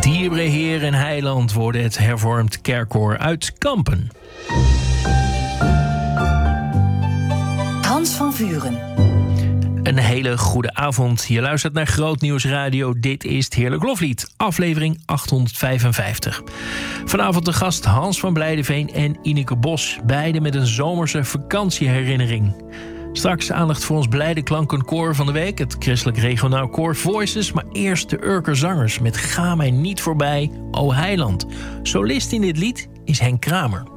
Dierenheer en heiland worden het hervormd kerkkoor uit Kampen. Hans van Vuren. Een hele goede avond. Je luistert naar Grootnieuws Radio. Dit is het Heerlijk Loflied, aflevering 855. Vanavond de gast Hans van Blijdeveen en Ineke Bos. Beide met een zomerse vakantieherinnering. Straks aandacht voor ons blijde klankenkoor van de week. Het christelijk regionaal koor Voices. Maar eerst de Urker Zangers met Ga mij niet voorbij, o heiland. Solist in dit lied is Henk Kramer.